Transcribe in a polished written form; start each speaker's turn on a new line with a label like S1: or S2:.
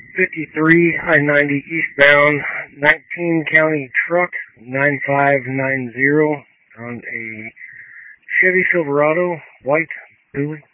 S1: 53 I-90 eastbound, 19 county truck, 9590 on a Chevy Silverado, white dually.